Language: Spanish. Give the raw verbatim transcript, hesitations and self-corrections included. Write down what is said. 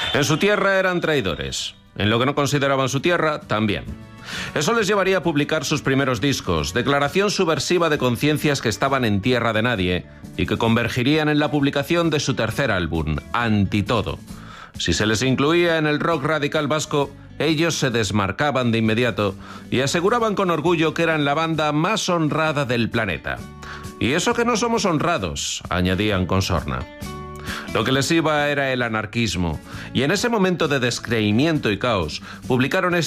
En su tierra eran traidores. En lo que no consideraban su tierra, también. Eso les llevaría a publicar sus primeros discos, declaración subversiva de conciencias que estaban en tierra de nadie y que convergirían en la publicación de su tercer álbum, Antitodo. Si se les incluía en el rock radical vasco, ellos se desmarcaban de inmediato y aseguraban con orgullo que eran la banda más honrada del planeta. Y eso que no somos honrados, añadían con sorna. Lo que les iba era el anarquismo, y en ese momento de descreimiento y caos, publicaron este